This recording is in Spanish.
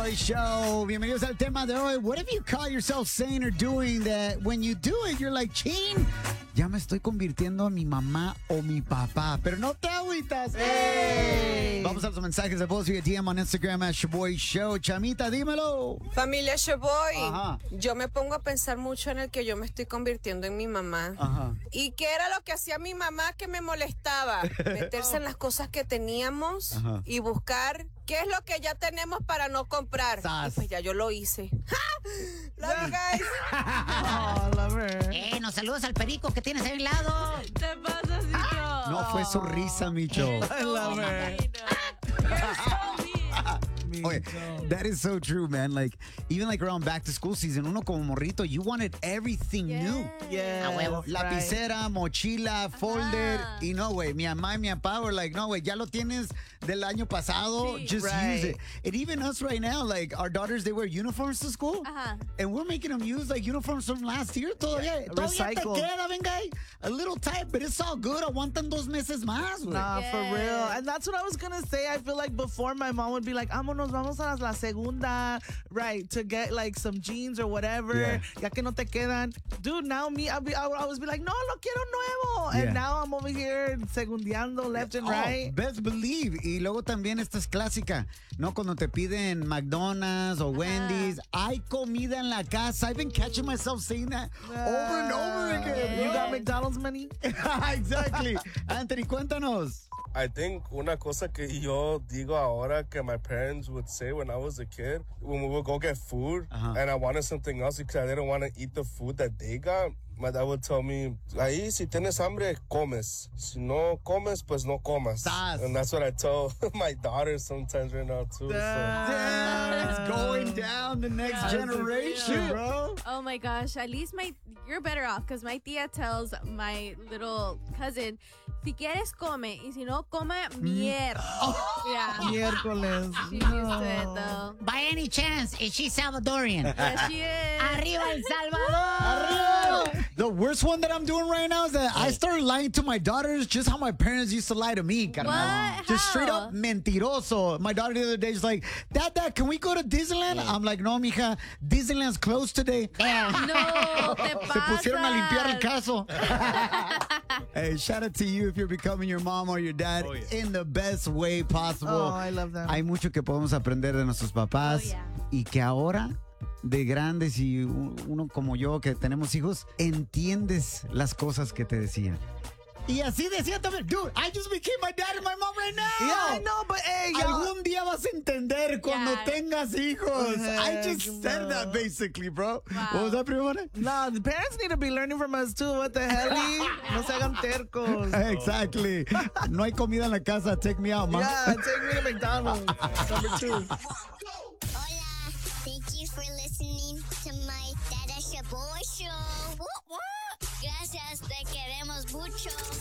Show. Bienvenidos al tema de hoy. What if you call yourself saying or doing that when you do it, you're like, chin, ya me estoy convirtiendo en mi mamá o mi papá. Pero no te agüitas. Hey. Vamos a los mensajes de voz vía DM on Instagram at Shaboy Show. Chamita, dímelo. Familia Shaboy, yo me pongo a pensar mucho en el que yo me estoy convirtiendo en mi mamá. ¿Y qué era lo que hacía mi mamá que me molestaba? Meterse en las cosas que teníamos y buscar qué es lo que ya tenemos para no comprar. Y pues ya yo lo hice. Love you guys. Oh, love her. Nos saludas al perico que tienes ahí al lado. ¿Qué pasa, Micho? No fue su risa, Micho. I love her. Okay, that is so true, man. Like, even like around back to school season, uno como morrito, you wanted everything new. Yeah. A huevo. Lapicera, mochila, folder. Y no, güey, mi mamá y mi papá were like, no, güey, ya lo tienes del año pasado. Just use it. And even us right now, like, our daughters, they wear uniforms to school. And we're making them use, like, uniforms from last year. Todavía te queda, venga, a little tight, but it's all good. Aguantan 2 meses más, güey. Nah, for real. And that's what I was going to say. I feel like before my mom would be like, vamos a la segunda, right, to get like some jeans or whatever, ya que no te quedan. Dude, now me, I always be like, no, lo quiero nuevo. And now I'm over here segundeando left and right. Best believe. Y luego también esta es clásica, ¿no? Cuando te piden McDonald's o Wendy's, hay comida en la casa. I've been catching myself saying that over and over again. You got McDonald's money? Exactly. Anthony, cuéntanos. I think una cosa que yo digo ahora que my parents would say when I was a kid, when we would go get food and I wanted something else because I didn't want to eat the food that they got, my dad would tell me, ahí si tienes hambre, comes. Si no comes, pues no comas. And that's what I tell my daughters sometimes right now too. Damn, it's going down the next generation, bro. Oh my gosh, at least you're better off because my tia tells my little cousin, si quieres come, y si no come, mier. Yeah. Miércoles. She's used to it though. By any chance, is she Salvadorian? Yes, she is. Arriba El Salvador! Arriba! The worst one that I'm doing right now is that I started lying to my daughters just how my parents used to lie to me, carnal. What? Just How? straight up mentiroso. My daughter the other day is like, Dad, can we go to Disneyland? I'm like, no, mija, Disneyland's closed today. No, te Se pusieron a limpiar el pasas. caso. Hey, shout out to you if you're becoming your mom or your dad in the best way possible. Oh, I love that. Hay mucho que podemos aprender de nuestros papás y que ahora, de grandes y uno como yo que tenemos hijos, entiendes las cosas que te decían. Y así decía también, dude, I just became my dad and my mom right now. Yeah, I know, but hey, algún día vas a entender cuando tengas hijos. I just said that basically, bro. Wow. What was that, Primera? No, the parents need to be learning from us too. What the hell? No se hagan tercos. Exactly. No hay comida en la casa. Take me out, man. Yeah, take me to McDonald's. Number 2. Hola, thank you for listening to my Dada Shaboy Show. Gracias, te queremos mucho.